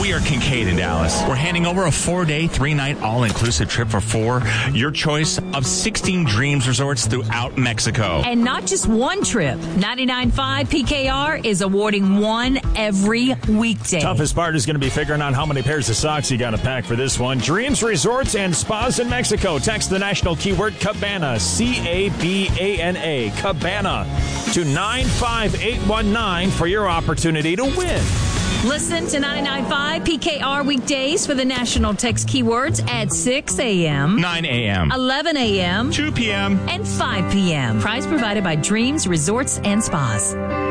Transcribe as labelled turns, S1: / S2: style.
S1: We are Kincaid in Dallas. We're handing over a 4-day, 3-night all-inclusive trip for 4. Your choice of 16 Dreams resorts throughout Mexico.
S2: And not just one trip. 99.5 PKR is awarding one every weekday.
S3: Toughest part is going to be figuring out how many pairs of socks you got to pack for this one. Dreams Resorts and Spas in Mexico. Text the national keyword Cabana, C-A-B-A-N-A, Cabana, to 95819 for your opportunity to win.
S2: Listen to 99.5 PKR weekdays for the national text keywords at 6 a.m.,
S1: 9 a.m.,
S2: 11 a.m.,
S1: 2 p.m.,
S2: and 5 p.m. Prize provided by Dreams Resorts and Spas.